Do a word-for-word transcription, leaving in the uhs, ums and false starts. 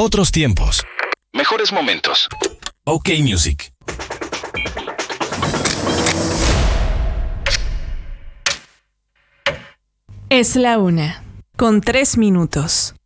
Otros tiempos. Mejores momentos. OK Music. Es la una, con tres minutos.